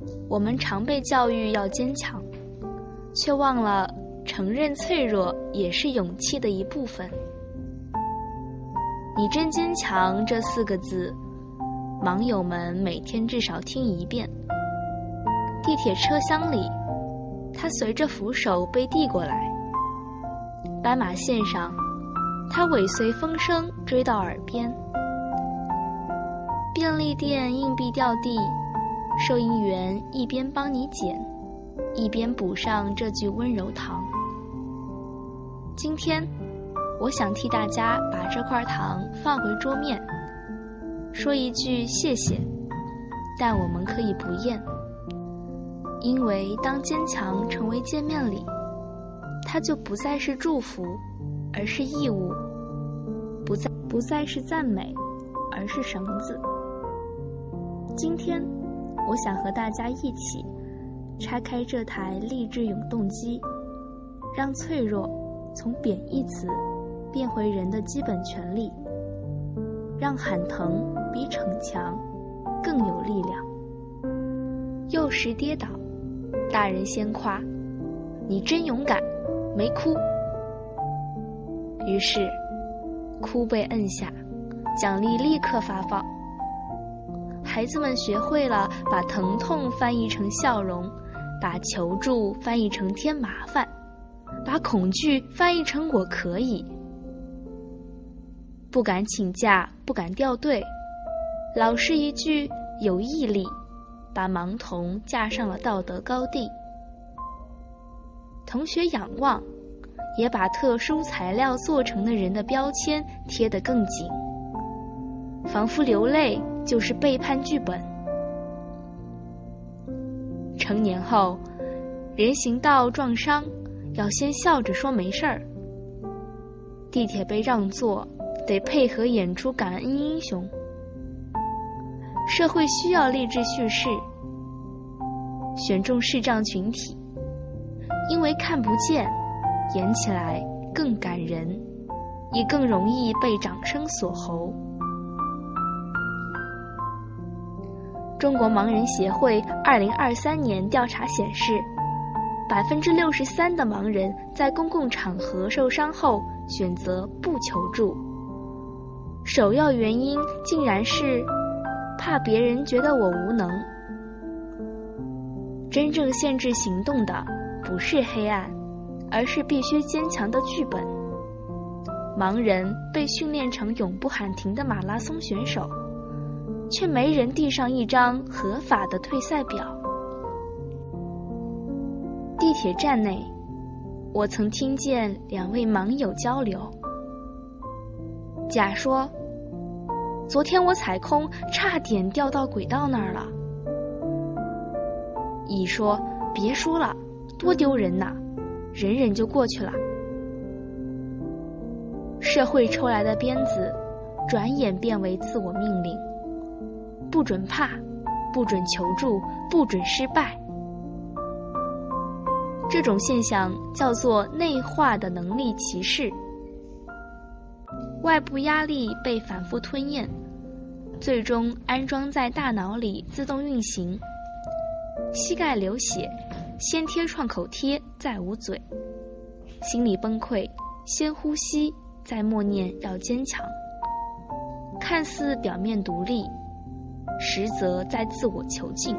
我们常被教育要坚强，却忘了承认脆弱也是勇气的一部分。你真坚强这4个字，网友们每天至少听1遍。地铁车厢里，它随着扶手被递过来；斑马线上，它尾随风声追到耳边。便利店硬币掉地，收银员一边帮你捡，一边补上这句温柔糖。今天我想替大家把这块糖放回桌面，说一句谢谢，但我们可以不厌，因为当坚强成为见面礼，它就不再是祝福，而是义务；不再是赞美，而是绳子。今天我想和大家一起拆开这台励志永动机，让脆弱从贬义词变回人的基本权利，让喊疼比逞强更有力量。幼时跌倒，大人先夸你真勇敢，没哭。于是哭被摁下，奖励立刻发放。孩子们学会了把疼痛翻译成笑容，把求助翻译成添麻烦，把恐惧翻译成我可以。不敢请假，不敢掉队，老师一句有毅力，把盲童架上了道德高地。同学仰望，也把特殊材料做成的人的标签贴得更紧，仿佛流泪就是背叛剧本。成年后，人行道撞伤，要先笑着说没事儿；地铁被让座，得配合演出感恩英雄。社会需要励志叙事，选中视障群体，因为看不见，演起来更感人，也更容易被掌声所喉。中国盲人协会2023年调查显示，63%的盲人在公共场合受伤后选择不求助，首要原因竟然是怕别人觉得我无能。真正限制行动的不是黑暗，而是必须坚强的剧本。盲人被训练成永不喊停的马拉松选手，却没人递上一张合法的退赛表。地铁站内，我曾听见2位盲友交流。甲说：“昨天我踩空，差点掉到轨道那儿了。”乙说：“别说了，多丢人呐，忍忍就过去了。”社会抽来的鞭子，转眼变为自我命令：不准怕，不准求助，不准失败。这种现象叫做内化的能力歧视。外部压力被反复吞咽，最终安装在大脑里自动运行。膝盖流血，先贴创口贴，再捂嘴；心理崩溃，先呼吸，再默念要坚强。看似表面独立，实则在自我囚禁。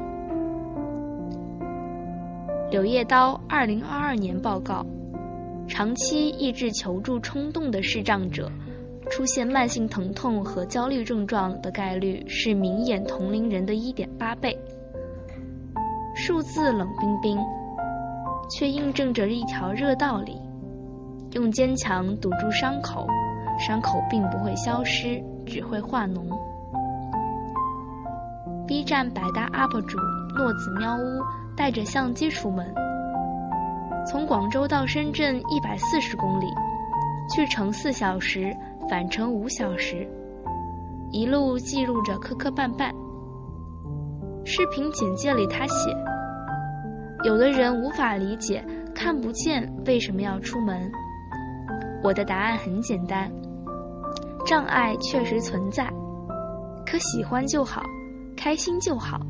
柳叶刀2022年报告，长期抑制求助冲动的视障者，出现慢性疼痛和焦虑症状的概率是明眼同龄人的1.8倍。数字冷冰冰，却印证着一条热道理：用坚强堵住伤口，伤口并不会消失，只会化脓。B 站百搭 UP 主诺子喵屋带着相机出门，从广州到深圳140公里，去程4小时，返程5小时，一路记录着磕磕绊绊。视频简介里他写：有的人无法理解看不见为什么要出门，我的答案很简单，障碍确实存在，可喜欢就好，开心就好。